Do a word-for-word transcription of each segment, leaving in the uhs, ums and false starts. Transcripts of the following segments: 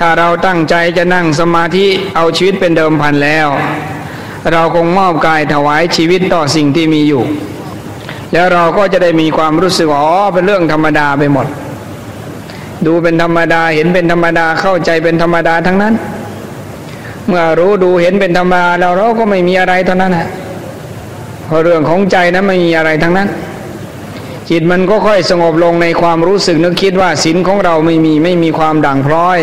ถ้าเราตั้งใจจะนั่งสมาธิเอาชีวิตเป็นเดิมพันแล้วเราคงมอบกายถวายชีวิตต่อสิ่งที่มีอยู่แล้วเราก็จะได้มีความรู้สึกอ๋อเป็นเรื่องธรรมดาไปหมดดูเป็นธรรมดาเห็นเป็นธรรมดาเข้าใจเป็นธรรมดาทั้งนั้นเมื่อรู้ดูเห็นเป็นธรรมดาแล้วเราก็ไม่มีอะไรเท่านั้นแหละเพราะเรื่องของใจนั้นไม่มีอะไรทั้งนั้นจิตมันก็ค่อยสงบลงในความรู้สึกนึกคิดว่าศีลของเราไม่มีไม่มีความด่างพร้อย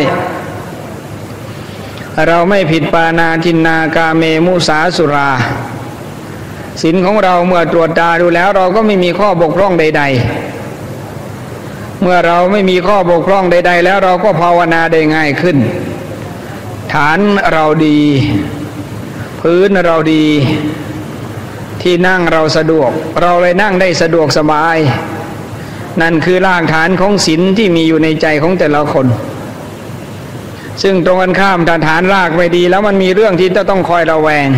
เราไม่ผิดปาณาทินนากาเมมุสาสุราศีลของเราเมื่อตรวจตาดูแล้วเราก็ไม่มีข้อบกพร่องใดๆเมื่อเราไม่มีข้อบกพร่องใดๆแล้วเราก็ภาวนาได้ง่ายขึ้นฐานเราดีพื้นเราดีที่นั่งเราสะดวกเราเลยนั่งได้สะดวกสบายนั่นคือรากฐานของศีลที่มีอยู่ในใจของแต่ละคนซึ่งตรงกันข้ามถ้าฐานรากไม่ดีแล้วมันมีเรื่องที่จะต้องคอยระแวง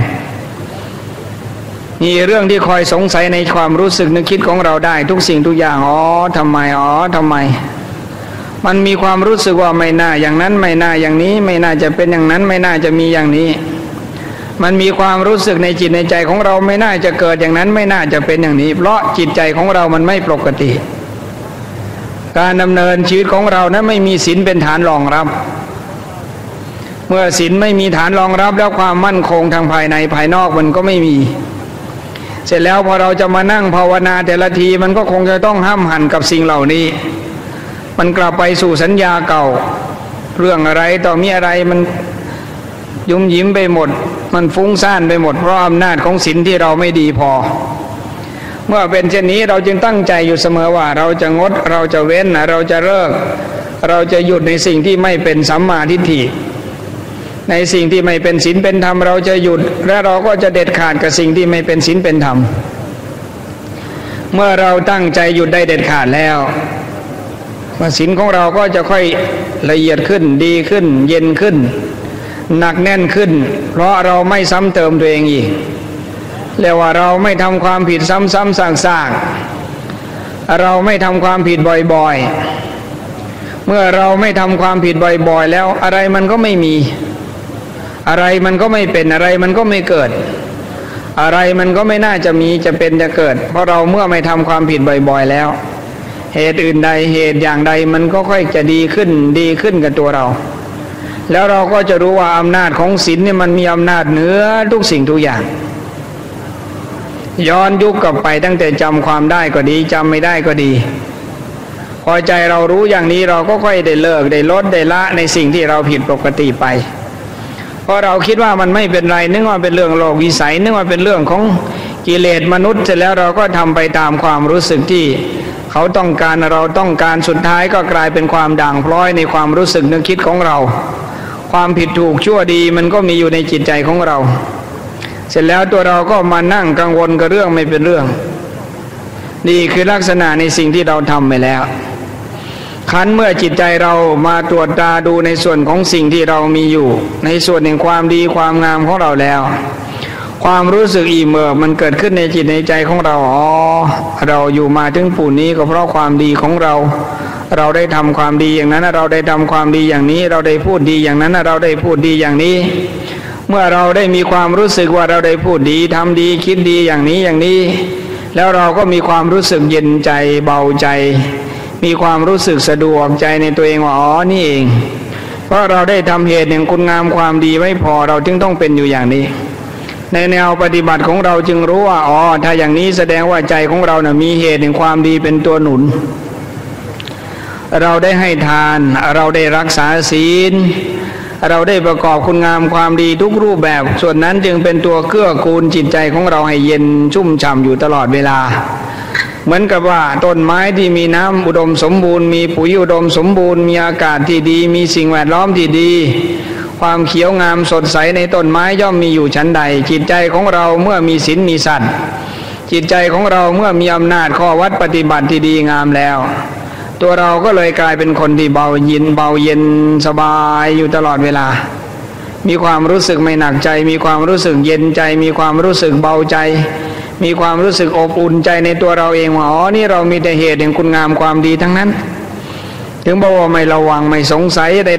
มีเรื่องที่คอยสงสัยในความรู้สึกนึกคิดของเราได้ทุกสิ่งทุกอย่างอ๋อทำไมอ๋อทำไมมันมีความรู้สึกว่าไม่น่าอย่างนั้นไม่น่าอย่างนี้ไม่น่าจะเป็นอย่างนั้นไม่น่าจะมีอย่างนี้มันมีความรู้สึกในจิตในใจของเราไม่น่าจะเกิดอย่างนั้นไม่น่าจะเป็นอย่างนี้เพราะจิตใจของเรามันไม่ปกติการดำเนินชีวิตของเรานั้นไม่มีศีลเป็นฐานรองรับเมื่อศีลไม่มีฐานรองรับแล้วความมั่นคงทางภายในภายนอกมันก็ไม่มีเสร็จแล้วพอเราจะมานั่งภาวนาแต่ละทีมันก็คงจะต้องห้ามหันกับสิ่งเหล่านี้มันกลับไปสู่สัญญาเก่าเรื่องอะไรต่อมีอะไรมันยุ่มยิ้มไปหมดมันฟุ้งซ่านไปหมดเพราะอำนาจของศีลที่เราไม่ดีพอเมื่อเป็นเช่นนี้เราจึงตั้งใจอยู่เสมอว่าเราจะงดเราจะเว้นเราจะเลิกเราจะหยุดในสิ่งที่ไม่เป็นสัมมาทิฏฐิในสิ่งที่ไม่เป็นศีลเป็นธรรมเราจะหยุดและเราก็จะเด็ดขาดกับสิ่งที่ไม่เป็นศีลเป็นธรรมเมื่อเราตั้งใจหยุดได้เด็ดขาดแล้วศีลของเราก็จะค่อยละเอียดขึ้นดีขึ้นเย็นขึ้นหนักแน่นขึ้นเพราะเราไม่ซ้ำเติมตัวเองอีกเรียกว่าเราไม่ทำความผิดซ้ำๆซากๆเราไม่ทำความผิดบ่อยๆเมื่อเราไม่ทำความผิดบ่อยๆแล้วอะไรมันก็ไม่มีอะไรมันก็ไม่เป็นอะไรมันก็ไม่เกิดอะไรมันก็ไม่น่าจะมีจะเป็นจะเกิดเพราะเราเมื่อไม่ทำความผิดบ่อยๆแล้วเหตุอื่นใดเหตุอย่างใดมันก็ค่อยจะดีขึ้นดีขึ้นกับตัวเราแล้วเราก็จะรู้ว่าอำนาจของศีลเนี่ยมันมีอำนาจเหนือทุกสิ่งทุกอย่างย้อนยุคกลับไปตั้งแต่จำความได้ก็ดีจำไม่ได้ก็ดีพอใจเรารู้อย่างนี้เราก็ค่อยได้เลิกได้ลดได้ละในสิ่งที่เราผิดปกติไปเพราะเราคิดว่ามันไม่เป็นไรนึกว่าเป็นเรื่องโลกวิสัยนึกว่าเป็นเรื่องของกิเลสมนุษย์เสร็จแล้วเราก็ทำไปตามความรู้สึกที่เขาต้องการเราต้องการสุดท้ายก็กลายเป็นความด่างพร้อยในความรู้สึกนึกคิดของเราความผิดถูกชั่วดีมันก็มีอยู่ในจิตใจของเราเสร็จแล้วตัวเราก็มานั่งกังวลกับเรื่องไม่เป็นเรื่องนี่คือลักษณะในสิ่งที่เราทำไปแล้วคันเมื่อจิตใจเรามาตรวจตาดูในส่วนของสิ่งที่เรามีอยู่ในส่วนแห่งความดีความงามของเราแล้วความรู้สึกอิ่มเอิบมันเกิดขึ้นในจิตในใจของเราอ๋อเราอยู่มาถึงปูนนี้ก็เพราะความดีของเราเราได้ทำความดีอย่างนั้นเราได้ทำความดีอย่างนี้เราได้พูดดีอย่างนั้นเราได้พูดดีอย่างนี้เมื่อเราได้มีความรู้สึกว่าเราได้พูดดีทำดีคิดดีอย่างนี้อย่างนี้แล้วเราก็มีความรู้สึกเย็นใจเบาใจมีความรู้สึกสะดวกใจในตัวเองว่าอ๋อนี่เองเพราะเราได้ทำเหตุแห่งคุณงามความดีไว้พอเราจึงต้องเป็นอยู่อย่างนี้ในแนวปฏิบัติของเราจึงรู้ว่าอ๋อถ้าอย่างนี้แสดงว่าใจของเราเนี่ยมีเหตุแห่งความดีเป็นตัวหนุนเราได้ให้ทานเราได้รักษาศีลเราได้ประกอบคุณงามความดีทุกรูปแบบส่วนนั้นจึงเป็นตัวเกื้อกูลจิตใจของเราให้เย็นชุ่มฉ่ำอยู่ตลอดเวลาเหมือนกับว่าต้นไม้ที่มีน้ำอุดมสมบูรณ์มีปุ๋ยอุดมสมบูรณ์มีอากาศที่ดีมีสิ่งแวดล้อมที่ดีความเขียวงามสดใสในต้นไม้ย่อมมีอยู่ชั้นใดจิตใจของเราเมื่อมีศีลมีสัตย์จิตใจของเราเมื่อมีอำนาจข้อวัดปฏิบัติที่ดีงามแล้วตัวเราก็เลยกลายเป็นคนที่เบาเย็นเบาเย็นสบายอยู่ตลอดเวลามีความรู้สึกไม่หนักใจมีความรู้สึกเย็นใจมีความรู้สึกเบาใจมีความรู้สึกอบอุ่นใจในตัวเราเองว่าอ๋อนี่เรามีแต่เหตุแห่งคุณงามความดีทั้งนั้นถึงบอกว่าไม่ระวังไม่สงสัยใ